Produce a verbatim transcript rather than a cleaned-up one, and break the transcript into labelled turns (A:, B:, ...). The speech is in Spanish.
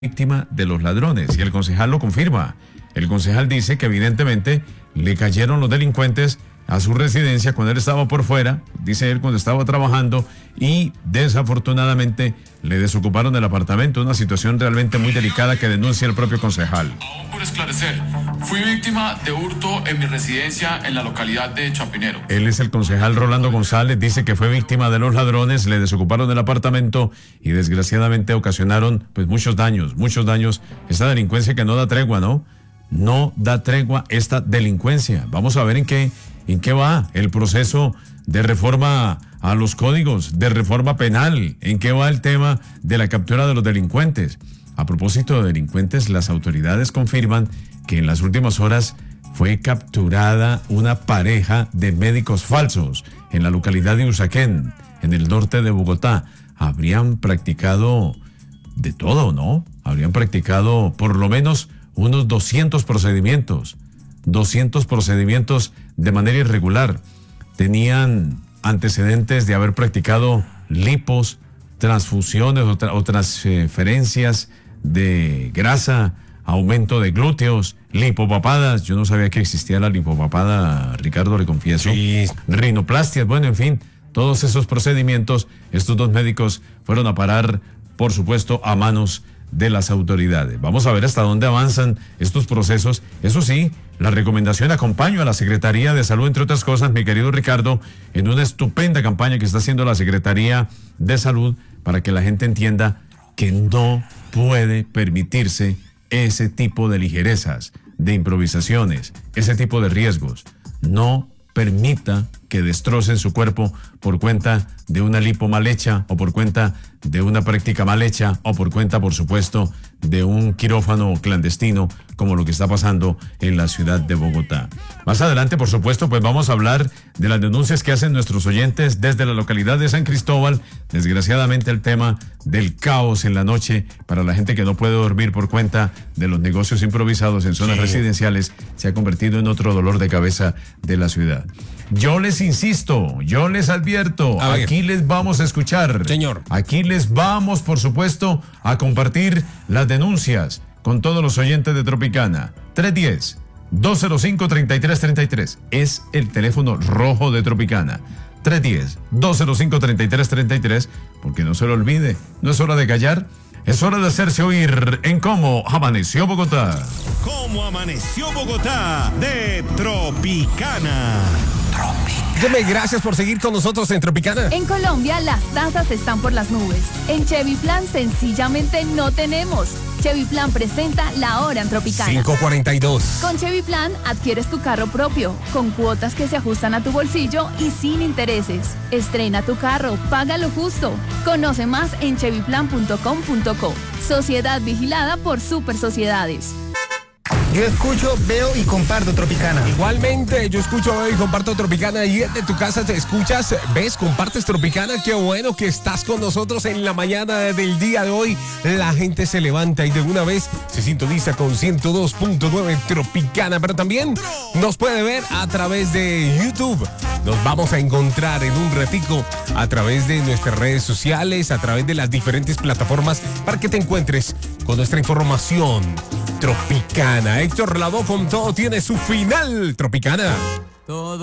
A: víctima de los ladrones, y el concejal lo confirma. El concejal dice que evidentemente le cayeron los delincuentes a su residencia cuando él estaba por fuera, dice él, cuando estaba trabajando, y desafortunadamente le desocuparon el apartamento, una situación realmente muy delicada que denuncia el propio concejal.
B: Aún por esclarecer, fui víctima de hurto en mi residencia en la localidad de Chapinero.
A: Él es el concejal Rolando González, dice que fue víctima de los ladrones, le desocuparon el apartamento y desgraciadamente ocasionaron pues muchos daños, muchos daños. Esta delincuencia que no da tregua, ¿no? No da tregua esta delincuencia. Vamos a ver en qué, en qué va el proceso de reforma a los códigos, de reforma penal, en qué va el tema de la captura de los delincuentes. A propósito de delincuentes, las autoridades confirman que en las últimas horas fue capturada una pareja de médicos falsos en la localidad de Usaquén, en el norte de Bogotá. Habrían practicado de todo, ¿no? Habrían practicado por lo menos unos doscientos procedimientos, doscientos procedimientos de manera irregular. Tenían antecedentes de haber practicado lipos, transfusiones o, tra- o transferencias de grasa, aumento de glúteos, lipopapadas. Yo no sabía que existía la lipopapada, Ricardo, le confieso.
C: Sí.
A: Rinoplastias, bueno, en fin, todos esos procedimientos, estos dos médicos fueron a parar, por supuesto, a manos de las autoridades. Vamos a ver hasta dónde avanzan estos procesos. Eso sí, la recomendación, acompaño a la Secretaría de Salud, entre otras cosas, mi querido Ricardo, en una estupenda campaña que está haciendo la Secretaría de Salud para que la gente entienda que no puede permitirse ese tipo de ligerezas, de improvisaciones, ese tipo de riesgos. No permita que destrocen su cuerpo por cuenta de una lipo mal hecha o por cuenta de una práctica mal hecha o por cuenta, por supuesto, de un quirófano clandestino como lo que está pasando en la ciudad de Bogotá. Más adelante, por supuesto, pues vamos a hablar de las denuncias que hacen nuestros oyentes desde la localidad de San Cristóbal. Desgraciadamente, el tema del caos en la noche para la gente que no puede dormir por cuenta de los negocios improvisados en zonas
C: Sí.
A: residenciales se ha convertido en otro dolor de cabeza de la ciudad. Yo les insisto, yo les advierto,
C: A ver.
A: aquí les vamos a escuchar.
C: Señor.
A: Aquí les vamos, por supuesto, a compartir las denuncias con todos los oyentes de Tropicana. tres uno cero, dos cero cinco, tres tres tres tres es el teléfono rojo de Tropicana. tres uno cero, dos cero cinco, tres tres tres tres, porque no se lo olvide, no es hora de callar, es hora de hacerse oír en Cómo Amaneció Bogotá.
D: ¿Cómo amaneció Bogotá? De Tropicana.
C: Deme gracias por seguir con nosotros en Tropicana.
E: En Colombia las tasas están por las nubes. En Chevy Plan sencillamente no tenemos. Chevy Plan presenta La Hora en Tropicana.
C: cinco cuarenta y dos.
E: Con Chevy Plan adquieres tu carro propio, con cuotas que se ajustan a tu bolsillo y sin intereses. Estrena tu carro, paga lo justo. Conoce más en chevy plan punto com punto co. Sociedad vigilada por Super Sociedades.
F: Yo escucho, veo y comparto Tropicana.
C: Igualmente, yo escucho y comparto Tropicana y desde tu casa te escuchas, ves, compartes Tropicana. Qué bueno que estás con nosotros en la mañana del día de hoy. La gente se levanta y de una vez se sintoniza con ciento dos punto nueve Tropicana, pero también nos puede ver a través de YouTube. Nos vamos a encontrar en un ratico a través de nuestras redes sociales, a través de las diferentes plataformas para que te encuentres con nuestra información Tropicana. Héctor Lavoe con Todo tiene su final. Tropicana.
G: Todo